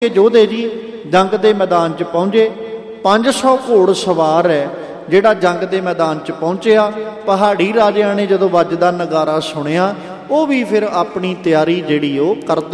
ਯੋਧੇ ਜੀ ਜੰਗ ਦੇ ਮੈਦਾਨ 'ਚ ਪਹੁੰਚੇ। 500 ਘੋੜ ਸਵਾਰ ਹੈ ਜਿਹੜਾ ਜੰਗ ਦੇ ਮੈਦਾਨ 'ਚ ਪਹੁੰਚਿਆ। ਪਹਾੜੀ ਰਾਜਿਆਂ ਨੇ ਜਦੋਂ ਵੱਜਦਾ ਨਗਾਰਾ ਸੁਣਿਆ, ਉਹ ਵੀ ਫਿਰ ਆਪਣੀ ਤਿਆਰੀ ਜਿਹੜੀ ਉਹ ਕਰਦੇ